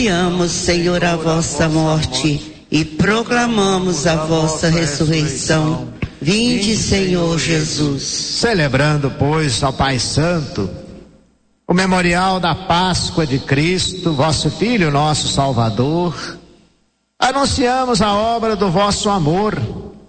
Anunciamos, Senhor, a vossa morte e proclamamos a vossa ressurreição. Vinde, Senhor Jesus. Celebrando, pois, ao Pai Santo, o memorial da Páscoa de Cristo, vosso Filho, nosso Salvador, anunciamos a obra do vosso amor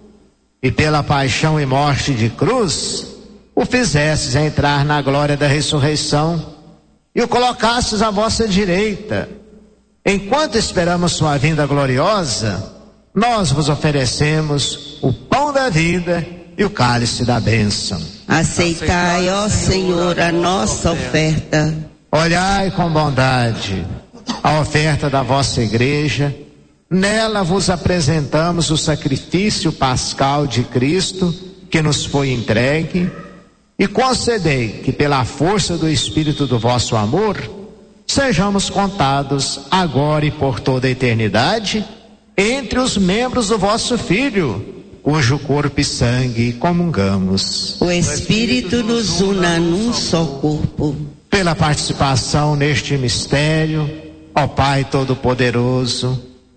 e pela paixão e morte de cruz, o fizestes entrar na glória da ressurreição e o colocastes à vossa direita. Enquanto esperamos sua vinda gloriosa, nós vos oferecemos o pão da vida e o cálice da bênção. Aceitai, ó Senhor, a nossa oferta. Olhai com bondade a oferta da vossa igreja. Nela vos apresentamos o sacrifício pascal de Cristo que nos foi entregue, e concedei que pela força do Espírito do vosso amor sejamos contados agora e por toda a eternidade entre os membros do vosso Filho, cujo corpo e sangue comungamos. O Espírito nos una num só corpo. Pela participação neste mistério, ó Pai Todo-Poderoso,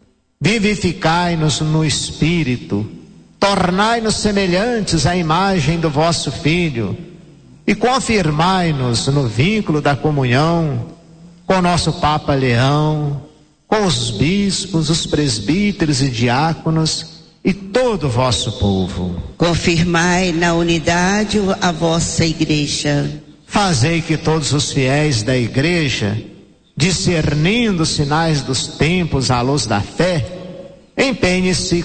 vivificai-nos no Espírito, tornai-nos semelhantes à imagem do vosso Filho e confirmai-nos no vínculo da comunhão com o nosso Papa Leão, com os bispos, os presbíteros e diáconos e todo o vosso povo. Confirmai na unidade a vossa igreja. Fazei que todos os fiéis da igreja, discernindo os sinais dos tempos à luz da fé, empenhem-se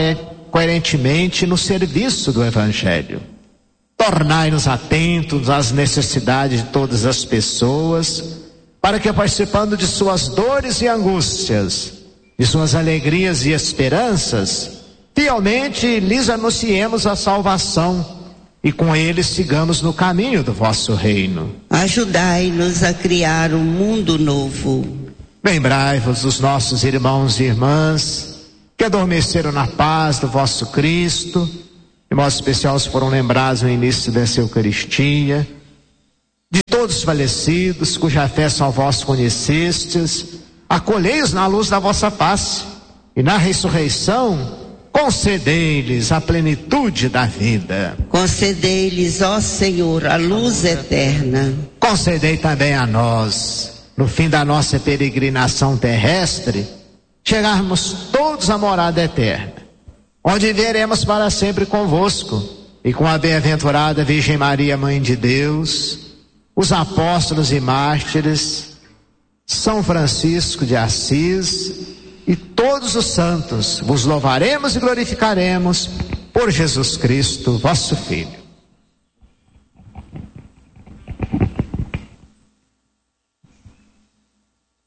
coerentemente no serviço do Evangelho. Tornai-nos atentos às necessidades de todas as pessoas, para que, participando de suas dores e angústias, de suas alegrias e esperanças, fielmente lhes anunciemos a salvação e com eles sigamos no caminho do vosso reino. Ajudai-nos a criar um mundo novo. Lembrai-vos dos nossos irmãos e irmãs que adormeceram na paz do vosso Cristo. De modo especial, os foram lembrados no início dessa Eucaristia. De todos os falecidos, cuja fé só vós conhecestes, acolhei-os na luz da vossa face, e na ressurreição concedei-lhes a plenitude da vida. Concedei-lhes, ó Senhor, a luz eterna. Concedei também a nós, no fim da nossa peregrinação terrestre, chegarmos todos à morada eterna, onde viveremos para sempre convosco, e com a bem-aventurada Virgem Maria, Mãe de Deus, os apóstolos e mártires, São Francisco de Assis e todos os santos, vos louvaremos e glorificaremos por Jesus Cristo, vosso Filho.